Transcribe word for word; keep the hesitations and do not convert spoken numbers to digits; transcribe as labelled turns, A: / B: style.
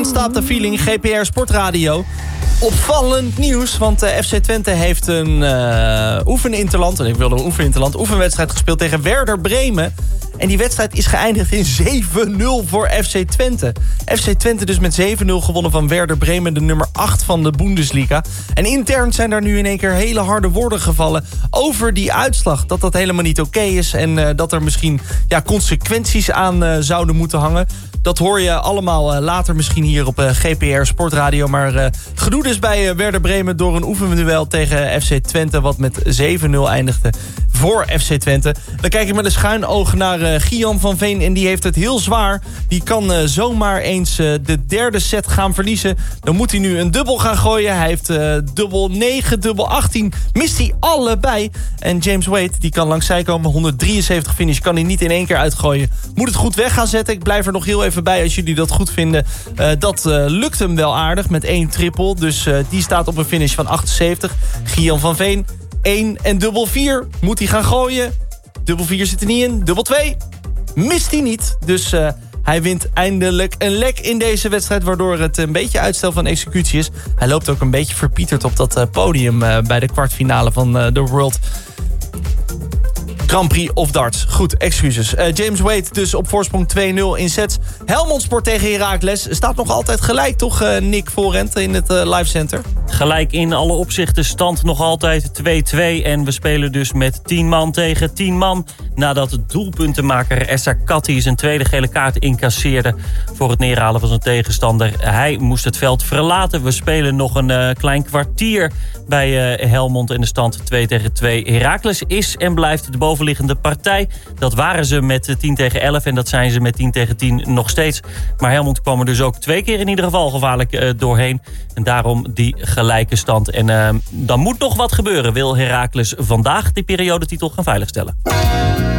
A: Stop the Feeling, G P R Sportradio. Opvallend nieuws, want uh, F C Twente heeft een uh, oefeninterland... en ik wilde een oefeninterland, oefenwedstrijd gespeeld tegen Werder Bremen. En die wedstrijd is geëindigd in zeven nul voor F C Twente. F C Twente dus met zeven nul gewonnen van Werder Bremen, de nummer acht van de Bundesliga. En intern zijn daar nu in één keer hele harde woorden gevallen over die uitslag. Dat dat helemaal niet oké is en uh, dat er misschien ja, consequenties aan uh, zouden moeten hangen. Dat hoor je allemaal uh, later misschien hier op uh, G P R Sportradio. Maar uh, gedoe dus bij uh, Werder Bremen door een oefenduel tegen F C Twente... wat met zeven nul eindigde voor F C Twente. Dan kijk ik met een schuin oog naar uh, Gian van Veen en die heeft het heel zwaar. Die kan uh, zomaar eens uh, de derde set gaan verliezen. Dan moet hij nu een dubbel gaan gooien. Hij heeft uh, dubbel negen, dubbel achttien. Mist hij allebei. En James Wade, die kan langs zij komen. honderddrieënzeventig finish, kan hij niet in één keer uitgooien. Moet het goed weg gaan zetten. Ik blijf er nog heel even bij als jullie dat goed vinden. Uh, dat uh, lukt hem wel aardig met één triple. Dus uh, die staat op een finish van achtenzeventig. Gian van Veen, één en dubbel vier. Moet hij gaan gooien. Dubbel vier zit er niet in. Dubbel twee mist hij niet. Dus uh, hij wint eindelijk een lek in deze wedstrijd, waardoor het een beetje uitstel van executie is. Hij loopt ook een beetje verpieterd op dat uh, podium uh, bij de kwartfinale van uh, de World Grand Prix of Darts. Goed, excuses. Uh, James Wade dus op voorsprong twee nul in sets. Helmond Sport tegen Heracles. Staat nog altijd gelijk, toch, uh, Nick Voorrent in het uh, live center?
B: Gelijk in alle opzichten, stand nog altijd twee twee. En we spelen dus met tien man tegen tien man. Nadat doelpuntenmaker Essa Katti zijn tweede gele kaart incasseerde voor het neerhalen van zijn tegenstander. Hij moest het veld verlaten. We spelen nog een uh, klein kwartier bij uh, Helmond en de stand twee tegen twee. Heracles is en blijft de bovenliggende partij. Dat waren ze met tien tegen elf en dat zijn ze met tien tegen tien nog steeds. Maar Helmond kwam er dus ook twee keer in ieder geval gevaarlijk uh, doorheen. En daarom die gelijke stand. En uh, dan moet nog wat gebeuren. Wil Heracles vandaag die periodetitel gaan veiligstellen?